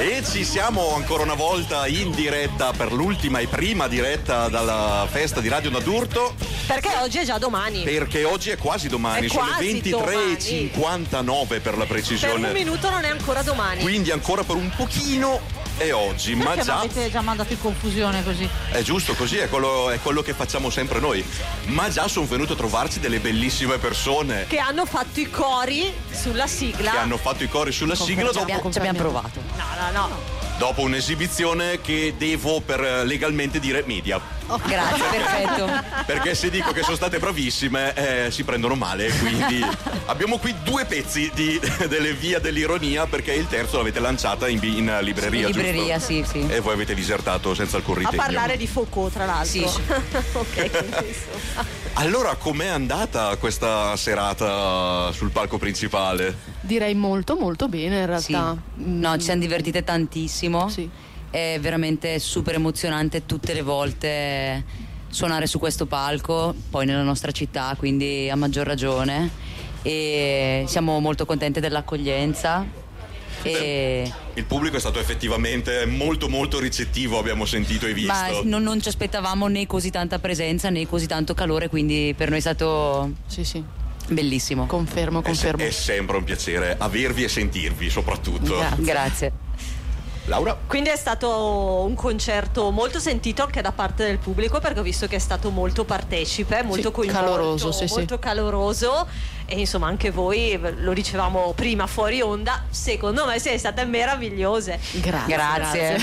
E ci siamo ancora una volta in diretta per l'ultima e prima diretta dalla festa di Radio Nadurto. Perché oggi è già domani. Perché oggi è quasi domani, sono le 23:59 per la precisione. Per un minuto non è ancora domani. Quindi ancora per un pochino è oggi, perché ma già avete già mandato in confusione così. è giusto così, è quello che facciamo sempre noi. Ma già sono venuto a trovarci delle bellissime persone che hanno fatto i cori sulla sigla. Ci abbiamo provato. No. Dopo un'esibizione che devo legalmente dire media. Grazie, perfetto. Perché se dico che sono state bravissime si prendono male. Quindi abbiamo qui 2 pezzi delle Via dell'Ironia, perché il terzo l'avete lanciata in libreria. In libreria, giusto? sì. E voi avete disertato senza alcun ritegno. A parlare di Foucault, tra l'altro. Sì. Ok. Allora, com'è andata questa serata sul palco principale? Direi molto molto bene in realtà. Sì. No, ci siamo divertite tantissimo. Sì. È veramente super emozionante tutte le volte suonare su questo palco, poi nella nostra città, quindi a maggior ragione. E siamo molto contente dell'accoglienza. E il pubblico è stato effettivamente molto molto ricettivo, abbiamo sentito e visto. Ma non ci aspettavamo né così tanta presenza né così tanto calore, quindi per noi è stato sì. bellissimo. Confermo. È sempre un piacere avervi e sentirvi, soprattutto. Grazie. Laura? Quindi è stato un concerto molto sentito anche da parte del pubblico, perché ho visto che è stato molto partecipe, molto coinvolto, caloroso, molto caloroso, e insomma anche voi, lo dicevamo prima fuori onda, secondo me siete state meravigliose. Grazie.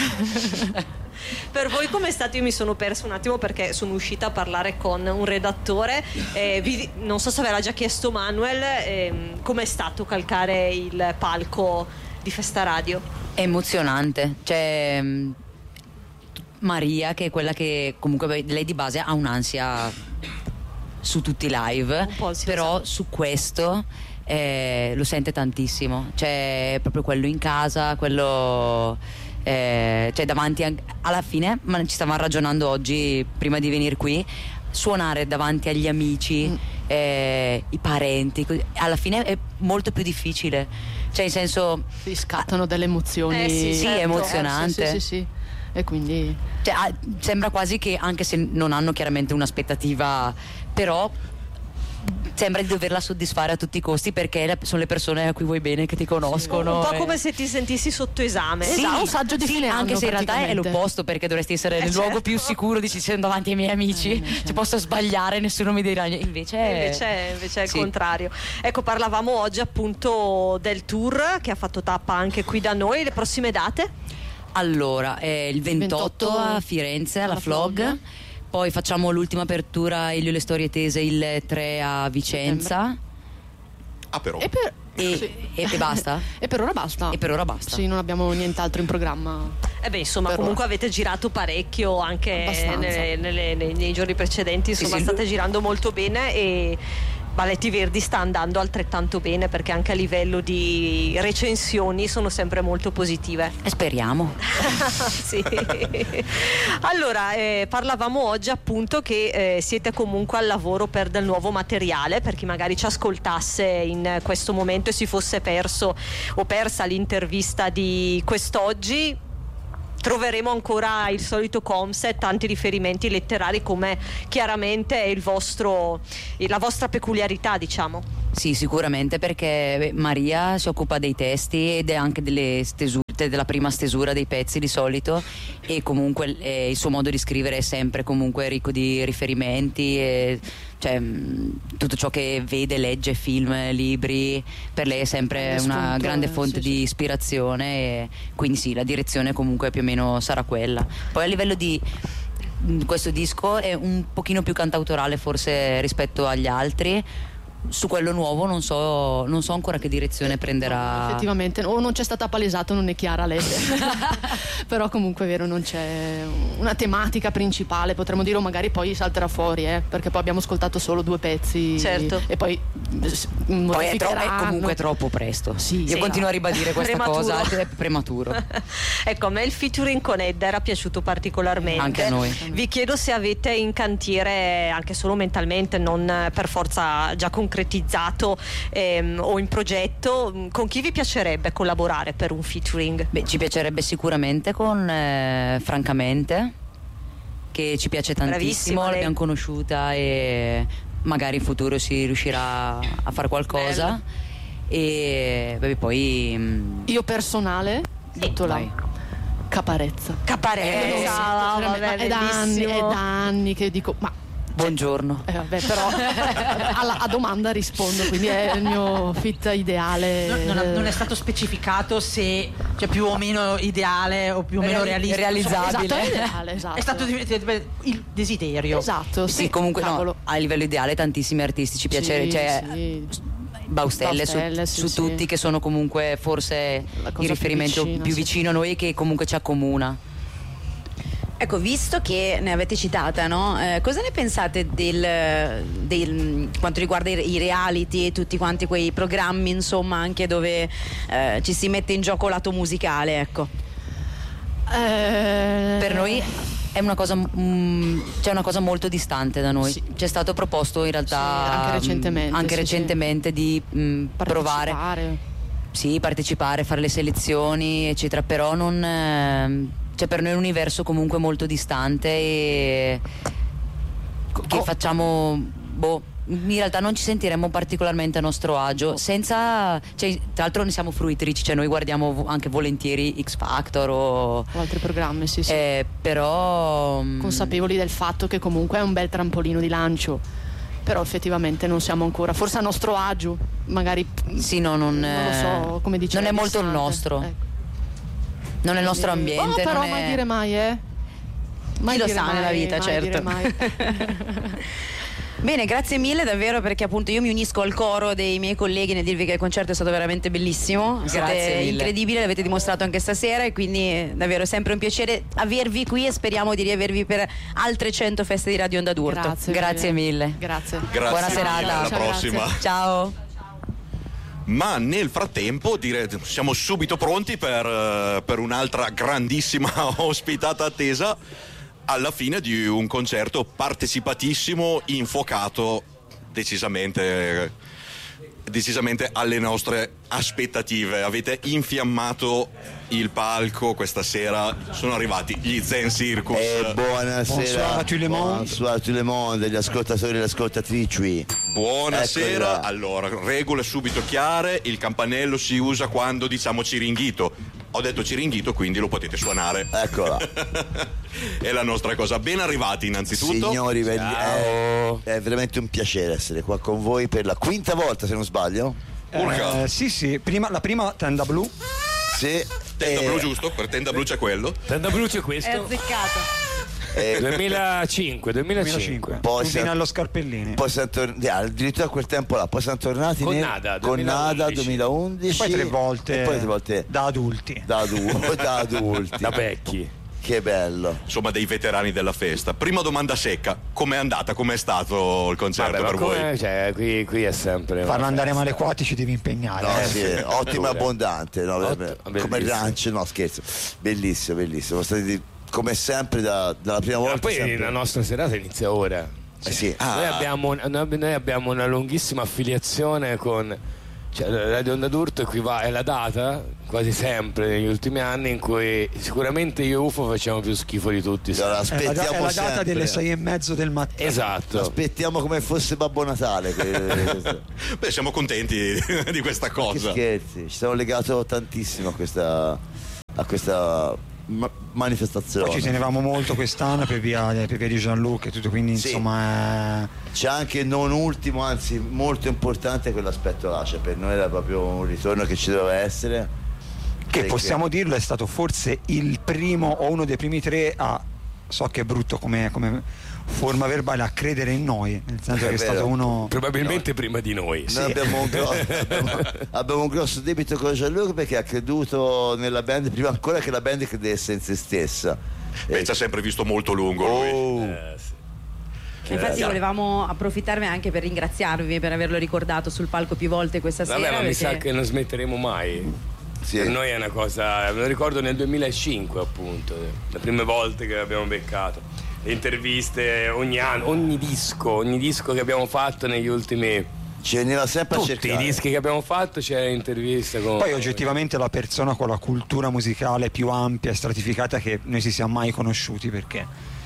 Per voi com'è stato? Io mi sono persa un attimo perché sono uscita a parlare con un redattore, non so se ve l'ha già chiesto Manuel, com'è stato calcare il palco di Festa Radio? È emozionante, c'è Maria, che è quella che comunque lei di base ha un'ansia su tutti i live, però su questo lo sente tantissimo, c'è proprio quello in casa, quello cioè davanti alla fine, ma ci stavamo ragionando oggi prima di venire qui, suonare davanti agli amici, i parenti, alla fine è molto più difficile, cioè in senso si scattano delle emozioni. Sì, certo. è emozionante. Sì. E quindi sembra quasi che, anche se non hanno chiaramente un'aspettativa, però sembra di doverla soddisfare a tutti i costi, perché sono le persone a cui vuoi bene, che ti conoscono. Un po' come se ti sentissi sotto esame. Sì, un saggio di fine anno, anche se in realtà è l'opposto, perché dovresti essere nel luogo più sicuro, dici sono davanti ai miei amici, ci posso sbagliare, nessuno mi dirà niente. Invece è il contrario. Ecco, parlavamo oggi appunto del tour che ha fatto tappa anche qui da noi. Le prossime date? Allora, il 28 a Firenze alla Flog. Poi facciamo l'ultima apertura Elio e le storie tese il 3 a Vicenza. Però. E basta? E per ora basta. Sì, non abbiamo nient'altro in programma. Insomma, comunque avete girato parecchio anche nei giorni precedenti, insomma, state girando molto bene, e Balletti Verdi sta andando altrettanto bene, perché anche a livello di recensioni sono sempre molto positive. E speriamo. Sì. Allora, parlavamo oggi appunto che siete comunque al lavoro per del nuovo materiale. Per chi magari ci ascoltasse in questo momento e si fosse perso o persa l'intervista di quest'oggi, troveremo ancora il solito concept, tanti riferimenti letterari, come chiaramente è la vostra peculiarità, diciamo. Sì, sicuramente, perché Maria si occupa dei testi ed è anche delle stesure, della prima stesura dei pezzi di solito, e comunque il suo modo di scrivere è sempre comunque ricco di riferimenti, e cioè tutto ciò che vede, legge, film, libri, per lei è sempre una grande fonte di ispirazione, e quindi sì, la direzione comunque più o meno sarà quella. Poi a livello di questo disco è un pochino più cantautorale forse rispetto agli altri. Su quello nuovo non so ancora che direzione prenderà. Effettivamente, o non c'è stata palesata, non è chiara lei. Però comunque è vero, non c'è una tematica principale, potremmo dire, o magari poi salterà fuori, perché poi abbiamo ascoltato solo 2 pezzi. Certo. E poi è comunque troppo presto. Io continuo a ribadire questa cosa, è prematuro. Ecco, a me il featuring con Edda era piaciuto particolarmente. Anche a noi. Vi chiedo se avete in cantiere, anche solo mentalmente, non per forza già concluso, concretizzato o in progetto, con chi vi piacerebbe collaborare per un featuring? Beh, ci piacerebbe sicuramente con Francamente, che ci piace tantissimo, Bravissima lei. l'abbiamo conosciuta e magari in futuro si riuscirà a fare qualcosa. E beh, poi Io personale, butto là. vai. Caparezza. Vabbè, È da anni che dico, ma Buongiorno. vabbè, però a domanda rispondo, quindi è il mio fit ideale. Non è stato specificato se cioè più o meno ideale o più o meno Realizzabile. Esatto, è ideale, esatto. È stato il desiderio. Esatto, Sì, comunque cavolo. no, a livello ideale tantissimi artisti ci piace, Sì. Baustelle Baustelle, su sì, tutti sì. che sono comunque forse La cosa il riferimento più vicina, più sì. vicino a noi, che comunque ci accomuna. Ecco, visto che ne avete citata, no? Cosa ne pensate del quanto riguarda i reality e tutti quanti quei programmi, insomma, anche dove ci si mette in gioco lato musicale, ecco? Per noi è una cosa, c'è una cosa molto distante da noi. Sì. C'è stato proposto in realtà Sì, anche recentemente, anche sì, recentemente di provare, partecipare, fare le selezioni, eccetera, però non cioè per noi è un universo comunque molto distante e che facciamo in realtà non ci sentiremmo particolarmente a nostro agio senza, cioè, tra l'altro ne siamo fruitrici, cioè noi guardiamo anche volentieri X Factor o altri programmi, sì. però Consapevoli del fatto che comunque è un bel trampolino di lancio, però effettivamente non siamo ancora, forse a nostro agio, magari sì, non lo so, come dicevi, non è molto il distante. nostro, Ecco. non è il nostro ambiente, però non mai è... dire mai, mai Chi lo dire sa mai, nella vita, mai certo. dire mai. Bene, grazie mille davvero, perché appunto io mi unisco al coro dei miei colleghi nel dirvi che il concerto è stato veramente bellissimo. Grazie Siete mille. incredibili, l'avete dimostrato anche stasera e quindi davvero è sempre un piacere avervi qui e speriamo di riavervi per altre 100 feste di Radio Onda d'Urto. Grazie mille. Grazie. Grazie Buona mille, serata. alla Ciao, prossima. grazie. Ciao. Ma nel frattempo siamo subito pronti per un'altra grandissima ospitata attesa alla fine di un concerto partecipatissimo, infocato decisamente alle nostre aspettative. Avete infiammato il palco questa sera, sono arrivati gli Zen Circus. Buonasera. Bonsoir à tout le monde. Bonsoir a tout le monde, gli ascoltatori e le ascoltatrici. Buonasera. Eccola. Allora, regole subito chiare: il campanello si usa quando diciamo ciringhito. Ho detto ciringhito, quindi lo potete suonare. Eccola. È la nostra cosa. Ben arrivati innanzitutto. Signori, è veramente un piacere essere qua con voi per la quinta volta, se non sbaglio. Urca. Sì, la prima tenda blu. Sì. Tenda blu, giusto? Per tenda blu c'è quello. Tenda blu c'è È questo. azzeccato. 2005. 2005. Poi Rubinello Scarpellini. Poi siamo addirittura a quel tempo là, poi siamo tornati Con Nada, con Nada 2011. E poi tre volte, E poi 3 volte da adulti. da adulti. Da vecchi. Che bello. Insomma, dei veterani della festa. Prima domanda secca: com'è andata? Com'è stato il concerto per voi? Cioè, qui è sempre. Farlo andare male qua ti ci devi impegnare. No, sì, ottimo e Natura. abbondante, no, come Bellissimo. rancio, no scherzo, bellissimo. Siamo stati come sempre dalla prima volta. Ma poi sempre. la nostra serata inizia ora. Sì. Noi abbiamo una lunghissima affiliazione con Radio Onda d'Urto, è la data quasi sempre negli ultimi anni in cui sicuramente io e UFO facciamo più schifo di tutti. Allora, È la aspettiamo data sempre. delle 6:30 del mattino. Esatto. Aspettiamo come fosse Babbo Natale. Beh, siamo contenti di questa Che cosa. scherzi, ci siamo legato tantissimo a questa manifestazione. Poi ci tenevamo molto quest'anno per via di Jean-Luc e tutto, quindi Sì. insomma C'è anche non ultimo, anzi molto importante, quell'aspetto là, cioè per noi era proprio un ritorno che ci doveva essere, che perché- possiamo dirlo è stato forse il primo o uno dei primi tre a, so che è brutto come forma verbale, a credere in noi, nel senso È che è vero. stato uno Probabilmente prima di noi. Noi abbiamo un grosso debito con Jean-Luc, perché ha creduto nella band prima ancora che la band credesse in se stessa. Beh, ci ha sempre visto molto lungo lui. Oh. Infatti volevamo approfittarvi anche per ringraziarvi per averlo ricordato sul palco più volte questa Vabbè, sera. ma mi sa perché- che non smetteremo mai. Sì. Per noi è una cosa, me lo ricordo nel 2005 appunto, le prime volte che l'abbiamo beccato, le interviste ogni anno, ogni disco che abbiamo fatto negli ultimi ci veniva sempre Tutti a cercare. i dischi che abbiamo fatto c'era intervista con... Poi oggettivamente la persona con la cultura musicale più ampia e stratificata che noi si sia mai conosciuti, perché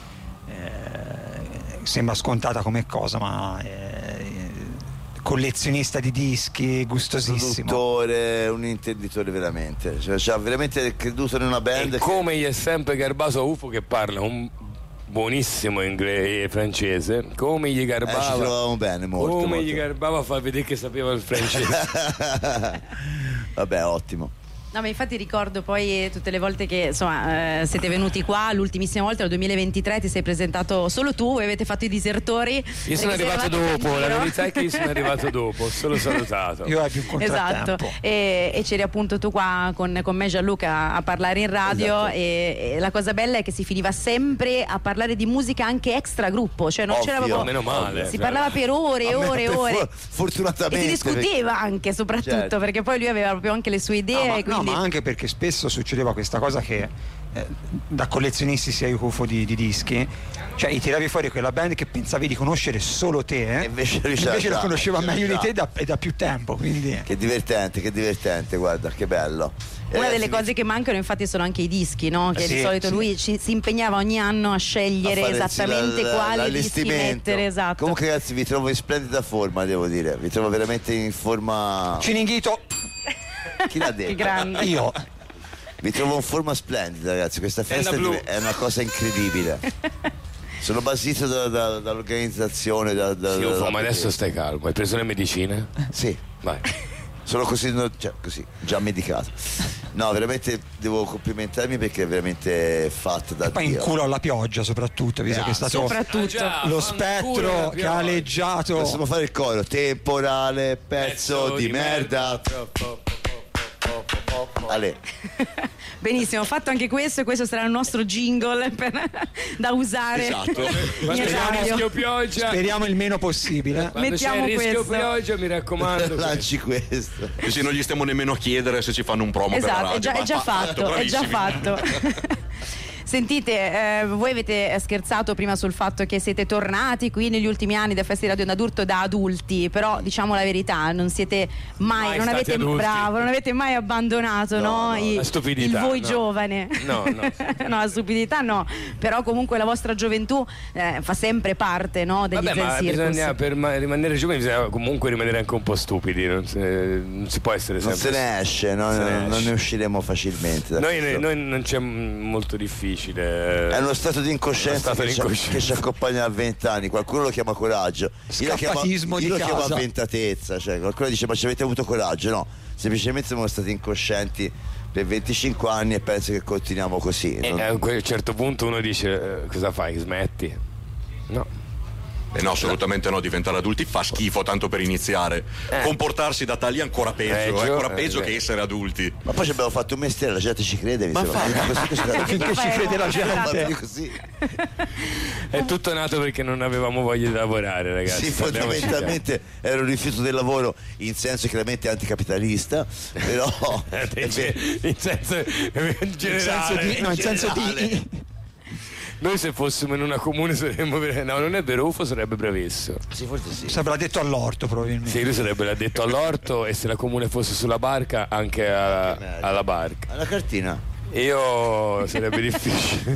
sembra scontata come cosa, ma collezionista di dischi, gustosissimo, produttore, un intenditore veramente, cioè, ha veramente creduto in una band E come gli è sempre garbato a UFO, che parla un buonissimo inglese francese, come gli garbava, ci trovavamo bene molto, come molto. gli garbava fa vedere che sapeva il francese. Vabbè, ottimo. No, ma infatti ricordo poi tutte le volte che insomma siete venuti qua, l'ultimissima volta, nel 2023, ti sei presentato solo tu e avete fatto i disertori. Io sono arrivato dopo, la verità è che io sono arrivato dopo, ho solo salutato. io ebbi un contrattempo. Esatto, e c'eri appunto tu qua con me, Gianluca, a parlare in radio, Esatto. e la cosa bella è che si finiva sempre a parlare di musica anche extra gruppo, cioè non c'era Ovvio. proprio, Meno male. si parlava per ore e ore e ore. Fortunatamente. E si discuteva anche, soprattutto, Certo. perché poi lui aveva proprio anche le sue idee. No, quindi... ma anche perché spesso succedeva questa cosa che da collezionisti sia io UFO di dischi, cioè tiravi fuori quella band che pensavi di conoscere solo te, E invece la conosceva meglio di te già. da più tempo, quindi Che divertente, guarda, che bello. Una delle cose che mancano infatti sono anche i dischi, no? Che Sì, di solito sì. lui si impegnava ogni anno a scegliere a fare esattamente quali dischi l'allestimento. mettere, esatto. Comunque ragazzi, vi trovo in splendida forma, devo dire, vi trovo veramente in forma. Cininghito, Chi l'ha detto? Che grande. io Vi trovo in forma splendida, ragazzi. Questa festa blu. è una cosa incredibile. Sono basito dall'organizzazione. Sì, UFO, ma adesso stai calmo, hai preso le medicine? Sì, Vai. sono così, così, già medicato. No, veramente devo complimentarmi perché è veramente fatta da poi in Dio. culo alla pioggia soprattutto, visto che è stato soprattutto. già, lo fanculo spettro la che ha pioggia. aleggiato. Possiamo fare il coro. Temporale, pezzo di merda. Ale. Benissimo, ho fatto anche questo e questo sarà il nostro jingle da usare. Esatto. Quando in c'è il radio. rischio pioggia, Speriamo il meno possibile. quando Mettiamo c'è il rischio questo. pioggia, mi raccomando. Lanci questo. E se non gli stiamo nemmeno a chiedere se ci fanno un promo per la Esatto, radio. è già fatto, è già bravissimi. fatto. Sentite, voi avete scherzato prima sul fatto che siete tornati qui negli ultimi anni da Festival Radio D'Adurto da adulti, però diciamo la verità, non siete mai non stati avete, adulti. bravo, non avete mai abbandonato No, la stupidità, il voi no. giovane. No. No, la stupidità no, però comunque la vostra gioventù fa sempre parte, no, degli Vabbè, Zen ma Circus. bisogna, per rimanere giovani bisogna comunque rimanere anche un po' stupidi, non si può essere Non sempre... se ne esce, no? Se ne Non esce. ne usciremo facilmente. Da questo. Noi non c'è molto difficile. È uno stato di incoscienza, Uno stato di incoscienza. che ci accompagna a 20 anni. Qualcuno lo chiama coraggio, io lo Scappatismo di chiamo casa. avventatezza. Cioè, qualcuno dice: ma ci avete avuto coraggio? No, semplicemente siamo stati incoscienti per 25 anni e penso che continuiamo così. E a un certo punto uno dice cosa fai? Smetti? No. No, assolutamente no, diventare adulti fa schifo tanto per iniziare. Comportarsi da tali è ancora peggio, Peggio, è ancora peggio beh. che essere adulti. Ma poi ci abbiamo fatto un mestiere, la gente ci crede. Mi sembra. Finché ci crede la gente. Così. È tutto nato perché non avevamo voglia di lavorare, ragazzi. Sì, parliamoci fondamentalmente era un rifiuto del lavoro in senso chiaramente anticapitalista, però chiaro. In senso generale. In senso di Noi se fossimo in una comune saremmo no, non è vero, UFO sarebbe bravissimo. sì, forse sì. sarebbe detto all'orto probabilmente. Sì, lui sarebbe l'addetto all'orto e se la comune fosse sulla barca anche alla barca. Alla cartina. Io sarebbe difficile.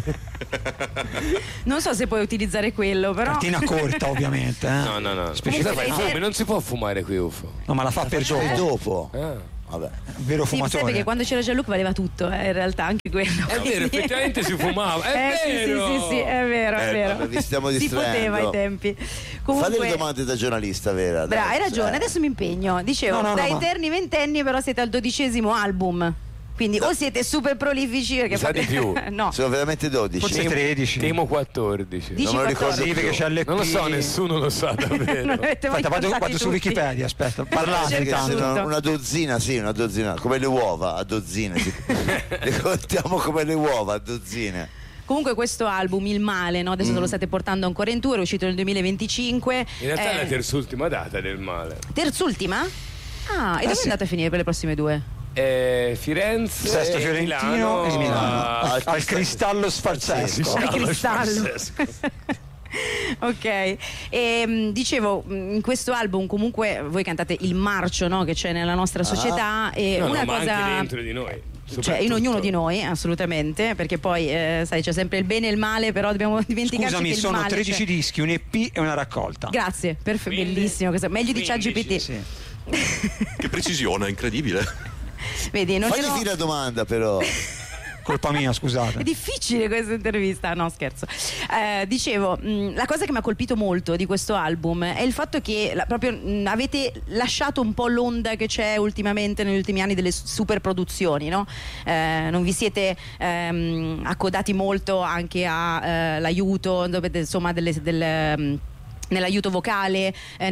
Non so se puoi utilizzare quello, però Cartina corta ovviamente. No. Specifica- Cosa fai? Fumi? Non si può fumare qui, UFO. No, ma la fa per E gioco. dopo. Ah. Vabbè. Vero sì, sai fumatore. perché quando c'era Gianluca valeva tutto, in realtà anche quello. È vero, effettivamente si fumava. È vero. Sì, è vero, è vero. vabbè, vi stiamo si distraendo. poteva ai tempi. Comunque, Fate le domande da giornalista, vera? brava, hai ragione, adesso mi impegno. Dicevo, No, da ma- eterni ventenni, però siete al 12° album. Quindi o siete super prolifici perché Mi sa di più. no. Sono veramente 12. Forse 13. Temo 14. Dici non me lo ricordo 14. Sì, perché c'è l'EP. Non lo so, nessuno lo sa Non davvero. avete mai Aspetta, vado contati su tutti? Wikipedia, aspetta. Parlate Cerca Perché intanto. sono una dozzina, sì, una dozzina. Come le uova, a dozzine. Le contiamo come le uova, a dozzine. Comunque questo album, Il Male, no? Adesso lo state portando ancora in tour, è uscito nel 2025. In realtà è la terz'ultima data del male. Terz'ultima? Ah, e dove sì. andate a finire per le prossime due? Firenze, Sesto Fiorentino e Milano. Ah, Al cristallo sfarzesco. Al cristallo. Ok, e dicevo, in questo album comunque voi cantate il marcio, no, che c'è nella nostra società e No, una ma cosa anche dentro di noi. cioè in ognuno di noi, assolutamente, perché poi sai, c'è sempre il bene e il male, però dobbiamo dimenticarci Scusami, che il sono male 13 dischi, un EP e una raccolta. Grazie, bellissimo, meglio di 15, ChatGPT. Sì. Che precisione, incredibile. Vedi, non Fagli ero... finire la domanda, però. Colpa mia, scusate. È difficile questa intervista, no scherzo. Dicevo, la cosa che mi ha colpito molto di questo album è il fatto che proprio avete lasciato un po' l'onda che c'è ultimamente negli ultimi anni delle super produzioni, no? Non vi siete accodati molto anche all'aiuto, dovete, insomma, nell'aiuto vocale,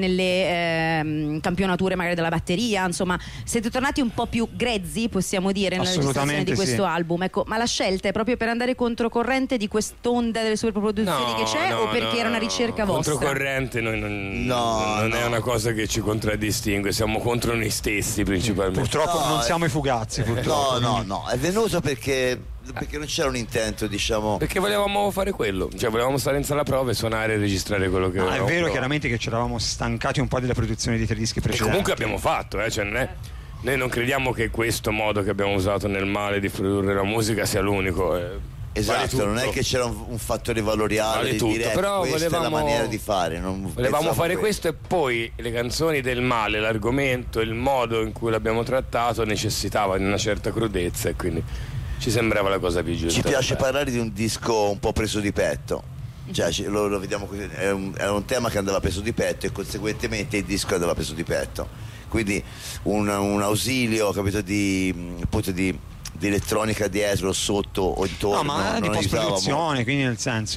nelle campionature magari della batteria, insomma siete tornati un po' più grezzi, possiamo dire, nella registrazione di questo album, ecco. Ma la scelta è proprio per andare controcorrente di quest'onda delle superproduzioni che c'è, o perché era una ricerca vostra? Controcorrente non è una cosa che ci contraddistingue, siamo contro noi stessi principalmente. Purtroppo non siamo i Fugazzi, purtroppo. No, è venuto perché non c'era un intento, diciamo. Perché volevamo fare quello, cioè volevamo stare in sala prove e suonare e registrare quello che No, è volevamo vero provare. chiaramente che ci eravamo stancati un po' delle produzioni di tre dischi E precedenti. comunque abbiamo fatto, cioè non è, noi non crediamo che questo modo che abbiamo usato nel male di produrre la musica sia l'unico. Esatto, vale non è tutto. che c'era un fattore valoriale Vale di tutto, dire però questa è la volevamo- maniera di fare. Non Volevamo pensavo fare questo. questo e poi le canzoni del male, l'argomento, il modo in cui l'abbiamo trattato necessitava di una certa crudezza e quindi ci sembrava la cosa più giusta. Ci piace parlare di un disco un po' preso di petto, cioè lo vediamo così, era un tema che andava preso di petto e conseguentemente il disco andava preso di petto, quindi un ausilio, capito, appunto di elettronica dietro, sotto o intorno. No, ma di non aiutava post-produzione, quindi nel senso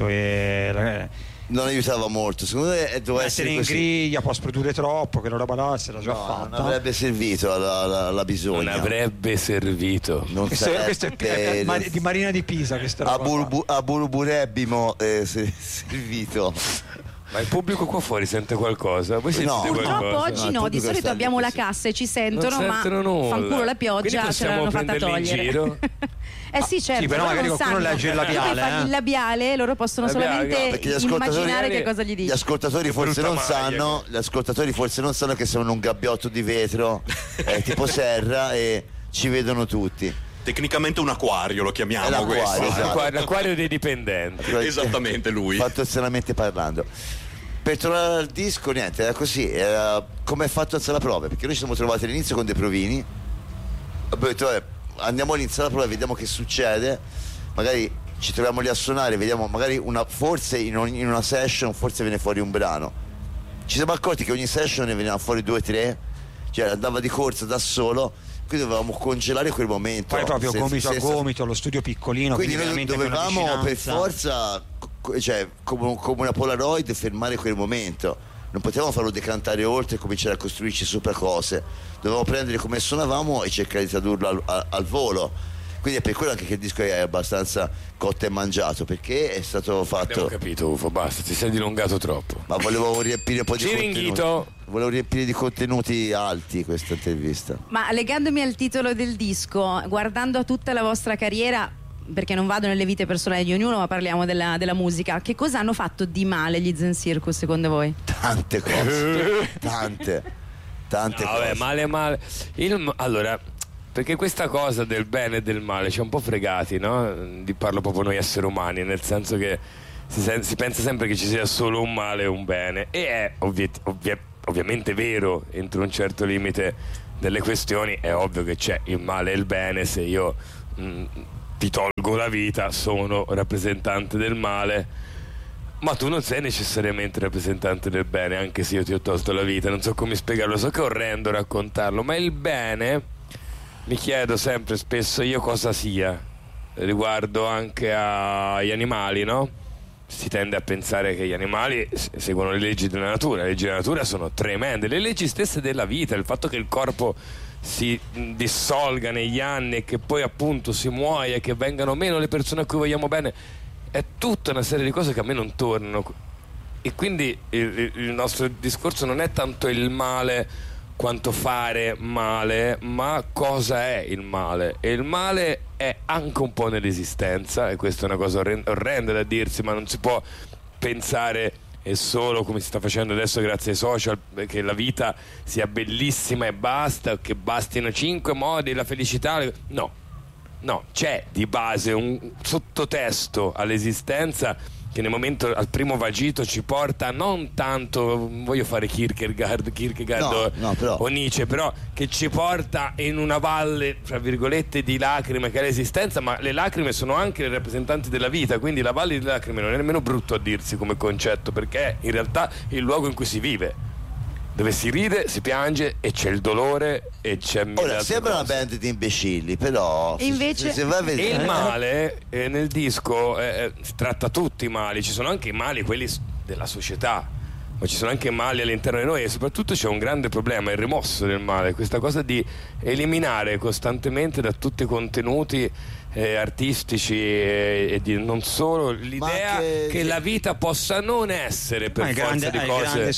non aiutava molto, secondo me doveva essere essere in così. griglia, post produrre troppo, che la roba là si era già No, non fatta. avrebbe servito alla bisogna. Non avrebbe servito. Non Questo è di Marina di Pisa, questa roba qua. a burburebbimo servito. Ma il pubblico qua fuori sente qualcosa? Voi sentite No. qualcosa? Purtroppo oggi No, no, il di pubblico solito sta lì abbiamo la così. cassa e ci sentono, Non sentono nulla. fanculo la Quindi pioggia, ce possiamo l'hanno fatta prenderli in togliere. giro? Sì, certo, sì, però loro magari non qualcuno sanno. legge il labiale, Tu fai il labiale, loro possono Labiale, solamente no, perché gli ascoltatori- immaginare che cosa gli Gli dici. ascoltatori forse brutta non maglia. sanno, gli ascoltatori forse non sanno che siamo in un gabbiotto di vetro tipo serra e ci vedono tutti. Tecnicamente un acquario lo chiamiamo È l'acquario, questo. esatto. L'acquario dei dipendenti. Esattamente lui. Fattualmente parlando. Per tornare al disco, niente, era così, era come è fatto alzare la prova, perché noi ci siamo trovati all'inizio con dei provini, abbiamo detto vabbè, andiamo all'inizio la prova e vediamo che succede, magari ci troviamo lì a suonare, vediamo magari forse in una session forse viene fuori un brano. Ci siamo accorti che ogni session ne venivano fuori 2 o 3, cioè andava di corsa da solo, quindi dovevamo congelare quel momento. Poi proprio gomito a senza- gomito, lo studio piccolino, quindi noi veramente anche una dovevamo per vicinanza. forza, cioè come una Polaroid, fermare quel momento. Non potevamo farlo decantare oltre e cominciare a costruirci sopra cose. Dovevamo prendere come suonavamo e cercare di tradurlo al volo. Quindi è per quello anche che il disco è abbastanza cotto e mangiato, perché è stato Abbiamo fatto. capito, Ufo, basta, ti sei dilungato troppo. Ma volevo riempire un po' di Ciringhito. contenuti. Volevo riempire di contenuti alti questa intervista. Ma legandomi al titolo del disco, guardando a tutta la vostra carriera, perché non vado nelle vite personali di ognuno, ma parliamo della musica, che cosa hanno fatto di male gli Zen Circus secondo voi? Tante cose, tante Vabbè, cose. male. Allora, perché questa cosa del bene e del male ci ha un po' fregati, no? Parlo proprio noi esseri umani, nel senso che si pensa sempre che ci sia solo un male e un bene, e è ovviamente vero entro un certo limite delle questioni. È ovvio che c'è il male e il bene. Se io ti tolgo la vita sono rappresentante del male, ma tu non sei necessariamente rappresentante del bene, anche se io ti ho tolto la vita. Non so come spiegarlo, so che è orrendo raccontarlo, ma il bene, mi chiedo sempre spesso io cosa sia riguardo anche agli animali, no? Si tende a pensare che gli animali seguono le leggi della natura. Le leggi della natura sono tremende, le leggi stesse della vita, il fatto che il corpo si dissolga negli anni e che poi appunto si muoia e che vengano meno le persone a cui vogliamo bene, è tutta una serie di cose che a me non tornano. E quindi il nostro discorso non è tanto il male quanto fare male, ma cosa è il male. E il male è anche un po' nell'esistenza, e questa è una cosa orrenda da dirsi, ma non si può pensare è solo, come si sta facendo adesso grazie ai social, che la vita sia bellissima e basta, che bastino 5 modi, la felicità. No, c'è di base un sottotesto all'esistenza che nel momento, al primo vagito, ci porta non tanto, voglio fare Kierkegaard o Nietzsche, però che ci porta in una valle, tra virgolette, di lacrime che è l'esistenza, ma le lacrime sono anche le rappresentanti della vita, quindi la valle di lacrime non è nemmeno brutto a dirsi come concetto, perché è in realtà il luogo in cui si vive, dove si ride, si piange e c'è il dolore e c'è ora sembra una band di imbecilli, però e invece se vai a vedere, e il male nel disco si tratta tutti i mali, ci sono anche i mali quelli della società, ma ci sono anche mali all'interno di noi, e soprattutto c'è un grande problema, il rimosso del male, questa cosa di eliminare costantemente da tutti i contenuti artistici e di non solo l'idea che la vita possa non essere per forza di cose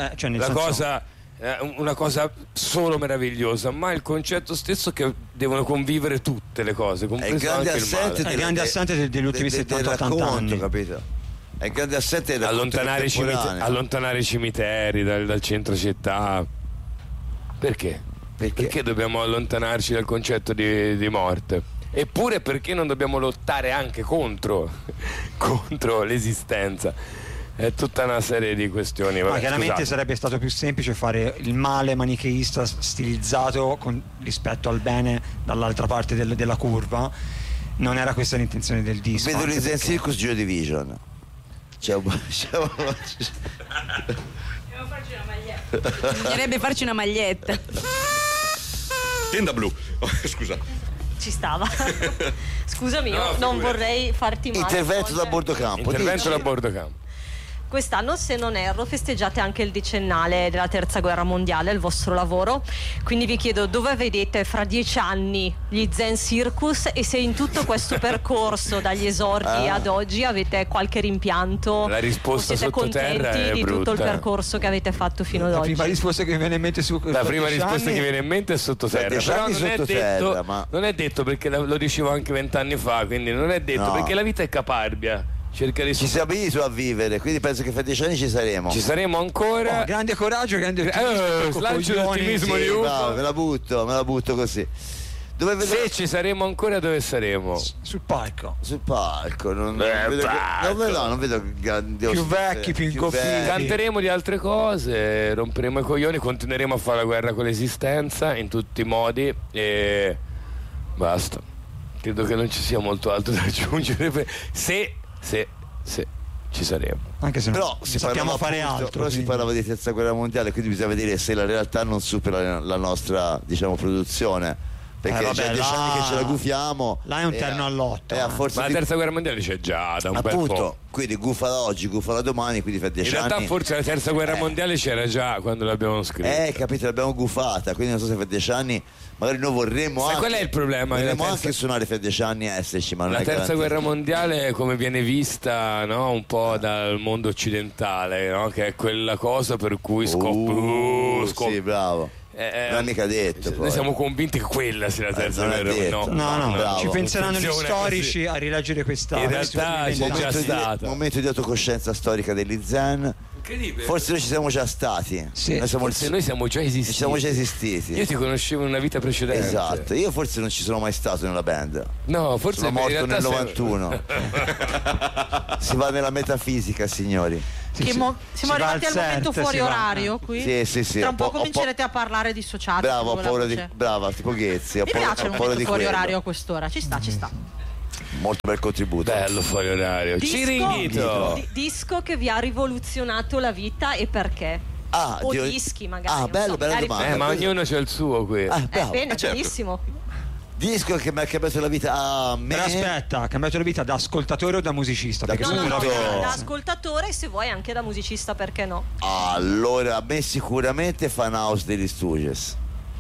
una cosa solo meravigliosa, ma il concetto stesso che devono convivere tutte le cose, compreso anche il male. È il grande assente degli ultimi 70-80 anni, capito? È il grande assente allontanare i cimiteri dal centro città. Perché dobbiamo allontanarci dal concetto di morte? Eppure perché non dobbiamo lottare anche contro l'esistenza? È tutta una serie di questioni. Ma chiaramente sarebbe stato più semplice fare il male manicheista stilizzato rispetto al bene dall'altra parte della curva. Non era questa l'intenzione del disco. Vedo l'Isen Circus Joy Division. Dobbiamo farci una maglietta. Bisognerebbe farci una maglietta. Tenda blu. Scusa. Ci stava. Scusami, non vorrei farti male. Intervento da bordo campo. Quest'anno, se non erro, festeggiate anche il decennale della terza guerra mondiale, il vostro lavoro, quindi vi chiedo dove vedete fra 10 anni gli Zen Circus, e se in tutto questo percorso dagli esordi ad oggi avete qualche rimpianto. La risposta siete contenti di tutto il percorso che avete fatto fino ad oggi? La prima risposta che mi viene in mente è sottoterra, però non è detto perché lo dicevo anche 20 anni fa, quindi non è detto, perché la vita è caparbia. Ci siamo abituati a vivere, quindi penso che fra 10 anni ci saremo ancora. Grande coraggio, grande slancio d'ottimismo di Ugo. Me la butto così. Se ci saremo ancora, dove saremo? Sul palco. Non vedo grandiosi. Più vecchi, più incoppiti. Canteremo di altre cose, romperemo i coglioni, continueremo a fare la guerra con l'esistenza in tutti i modi e basta. Credo che non ci sia molto altro da aggiungere. Se ci saremo, anche se però sappiamo fare altro. Però si parlava di terza guerra mondiale, quindi bisogna vedere se la realtà non supera la nostra, produzione, perché già 10 anni che ce la gufiamo. Là è un terno all'otto. Ma la terza guerra mondiale c'è già da un bel po'. Quindi gufala oggi, gufala domani, quindi fra 10 anni. In realtà forse la terza guerra mondiale c'era già quando l'abbiamo scritta. Capito, l'abbiamo gufata, quindi non so se fra 10 anni magari noi vorremmo anche. Qual è il problema? Vorremmo anche suonare fra 10 anni e esserci, ma non la è terza garantito. guerra mondiale come viene vista, no? Un po' dal mondo occidentale, no? Che è quella cosa per cui sì, bravo. Non è mica detto. Noi siamo convinti che quella sia la terza guerra mondiale. No. Ci penseranno gli storici a rileggere questa. In realtà c'è già stata. Momento di autocoscienza storica degli Zen. Forse noi ci siamo già stati. Sì. Noi siamo già esistiti. Io ti conoscevo in una vita precedente. Esatto. Io forse non ci sono mai stato nella band. No, forse sono morto nel 91. Si va nella metafisica, signori. Siamo arrivati al momento fuori orario qui. Sì. Tra un po' comincerete a parlare di sociali. Brava, tipo Ghezzi. Mi piace il momento fuori orario a quest'ora. Ci sta. Molto bel contributo. Bello fuori orario. Disco che vi ha rivoluzionato la vita e perché? Dischi magari. Bella domanda. Ma ognuno c'ha il suo qui. Bene, benissimo. Disco che mi ha cambiato la vita a me. Però aspetta, ha cambiato la vita da ascoltatore o da musicista? Perché da ascoltatore, se vuoi anche da musicista, perché no? Allora, a me sicuramente Fan House degli Stooges.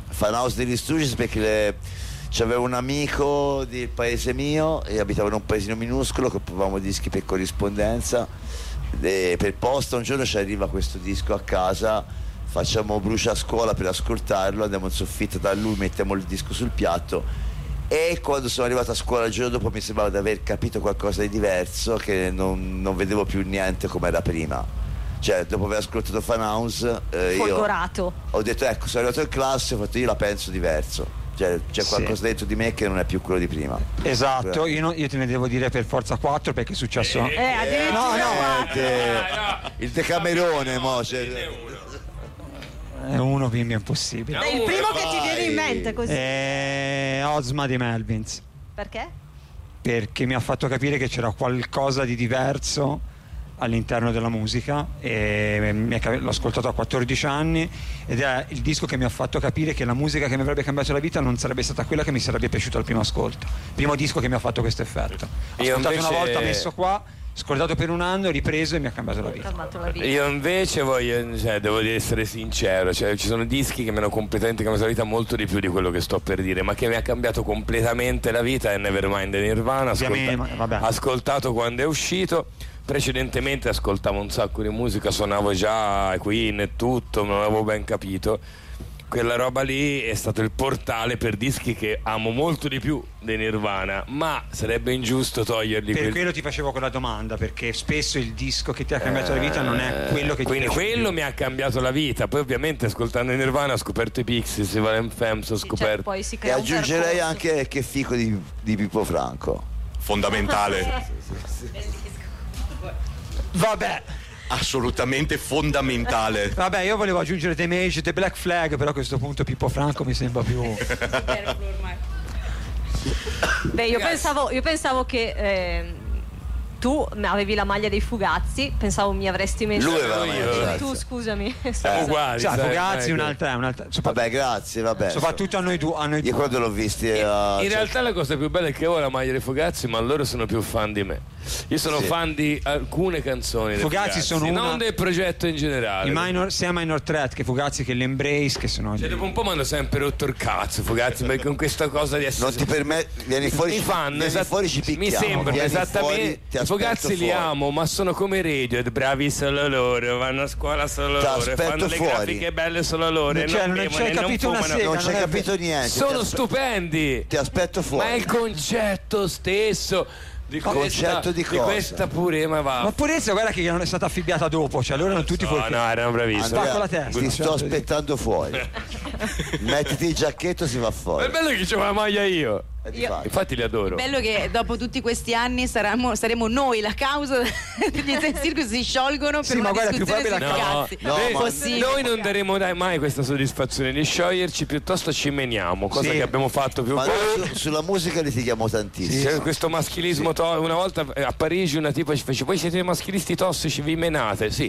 Perché c'avevo un amico del paese mio e abitavo in un paesino minuscolo, compravamo dischi per corrispondenza per posta. Un giorno ci arriva questo disco a casa, facciamo brucia a scuola per ascoltarlo, andiamo in soffitta da lui, mettiamo il disco sul piatto E quando sono arrivato a scuola il giorno dopo mi sembrava di aver capito qualcosa di diverso, che non vedevo più niente come era prima. Cioè, dopo aver ascoltato Funhouse, io ho detto, ecco, sono arrivato in classe e ho fatto, io la penso diverso. Cioè, c'è qualcosa dentro di me che non è più quello di prima. Esatto, io te ne devo dire per forza 4 perché è successo. Il Decamerone, mo. È uno quindi è impossibile. È il primo che ti viene in mente così. Ozma di Melvins. Perché? Perché mi ha fatto capire che c'era qualcosa di diverso all'interno della musica e l'ho ascoltato a 14 anni ed è il disco che mi ha fatto capire che la musica che mi avrebbe cambiato la vita non sarebbe stata quella che mi sarebbe piaciuta al primo ascolto. Primo disco che mi ha fatto questo effetto. Ho ascoltato una volta, messo qua, scordato per un anno, ripreso e mi ha cambiato la vita. Io invece devo essere sincero, ci sono dischi che mi hanno completamente cambiato la vita, molto di più di quello che sto per dire, ma che mi ha cambiato completamente la vita è Nevermind di Nirvana, ascoltato quando è uscito. Precedentemente ascoltavo un sacco di musica, suonavo già Queen e tutto, non avevo ben capito. Quella roba lì è stato il portale per dischi che amo molto di più di Nirvana, ma sarebbe ingiusto toglierli. Per quello ti facevo quella domanda, perché spesso il disco che ti ha cambiato la vita non è quello che ti quindi quello mi ha cambiato la vita. Poi ovviamente ascoltando Nirvana ho scoperto i Pixies, i Violent Femmes, ho scoperto poi si e crea aggiungerei anche Che fico di Pippo Franco. Fondamentale. Vabbè, assolutamente fondamentale. Vabbè, io volevo aggiungere The Mage, The Black Flag, però a questo punto Pippo Franco mi sembra più. Beh, io pensavo che tu avevi la maglia dei Fugazzi, pensavo mi avresti messo. Lui aveva la maglia dei Fugazzi. Tu scusami. Siamo uguali. Fugazzi un'altra. Vabbè, grazie, vabbè. Soprattutto a noi due. Io quando l'ho visti in realtà la cosa più bella è che ho la maglia dei Fugazzi, ma loro sono più fan di me. Io sono fan di alcune canzoni dei Fugazzi, sono non del progetto in generale. Sia Minor Threat che Fugazzi che l'Embrace, che sono. Dopo un po' mi hanno sempre rotto il cazzo Fugazzi, perché con questa cosa di essere. Non ti permetti, vieni fuori. I fan fuori ci picchiamo. mi sembrano esattamente. I Fugazzi li amo, ma sono come Radiohead, bravi solo loro, vanno a scuola solo loro, fanno le grafiche belle solo loro. Non ci hai capito una sega. Non ci hai capito niente. Sono stupendi. Ti aspetto fuori. Ma è il concetto stesso. Di questa pure, ma purezza, guarda che non è stata affibbiata dopo, cioè loro erano tutti fuori. No, erano bravissimi. Spacco la testa. Ti sto aspettando fuori. Mettiti il giacchetto, si va fuori. È bello che c'ho la maglia io. Infatti li adoro. Bello che dopo tutti questi anni saremo noi la causa degli Zen Circus si sciolgono per una discussione sui Fugazzi. Noi non daremo mai questa soddisfazione di scioglierci, piuttosto ci meniamo, cosa che abbiamo fatto più volte. Sulla musica litighiamo tantissimo. C'è questo maschilismo una volta a Parigi una tipa ci fece: voi siete maschilisti tossici, vi menate. Sì.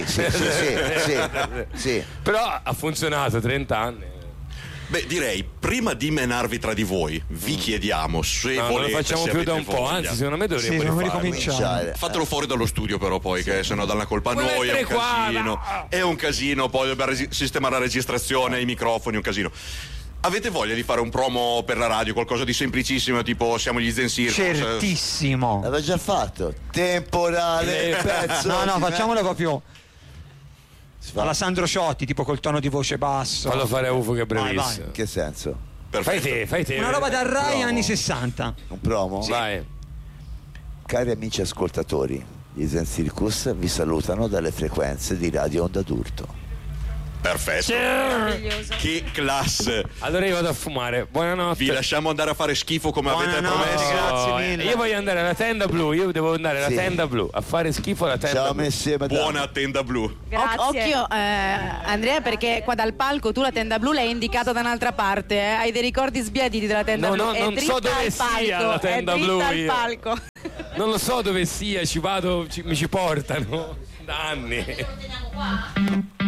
Però ha funzionato 30 anni. Beh, direi, prima di menarvi tra di voi, vi chiediamo se volete. Non lo facciamo più da un po', anzi, secondo me dovremmo ricominciare. Fatelo fuori dallo studio, però, poi, che se no dà la colpa a noi. È un casino. È un casino, poi dobbiamo sistemare la registrazione, i microfoni, un casino. Avete voglia di fare un promo per la radio, qualcosa di semplicissimo, tipo siamo gli Zen Circus? Certissimo. L'aveva già fatto. Temporale, pezzo. No, facciamolo proprio alla Sandro Ciotti, tipo col tono di voce basso. Fallo fare a UFO che è brevissimo. In che senso? Fai te. Una roba da Rai anni 60. Un promo? Sì. Vai. Cari amici ascoltatori, gli Zen Circus vi salutano dalle frequenze di Radio Onda d'Urto. Perfetto. Che classe. Allora io vado a fumare. Buonanotte. Vi lasciamo andare a fare schifo come avete promesso. Grazie mille. Io voglio andare alla tenda blu. Io devo andare alla tenda blu a fare schifo alla tenda blu. Buona tenda blu. Grazie. Occhio Andrea, perché qua dal palco tu la tenda blu l'hai indicata da un'altra parte, hai dei ricordi sbiaditi della tenda blu. No, non so dove sia la tenda blu io. Palco. Non lo so dove sia, ci vado, mi ci portano da anni.